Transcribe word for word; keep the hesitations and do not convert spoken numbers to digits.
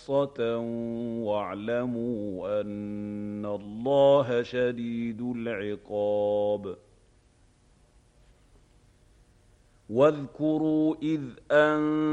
خاصة واعلموا أن الله شديد العقاب. واذكروا إذ أنتم